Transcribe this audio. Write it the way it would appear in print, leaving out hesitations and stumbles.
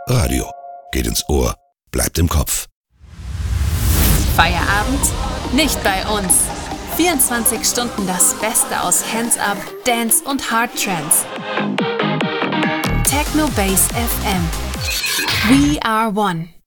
Radio. Geht ins Ohr, bleibt im Kopf. Feierabend? Nicht bei uns. 24 Stunden das Beste aus Hands-Up, Dance und Hard Trance. Techno Bass FM. We are one.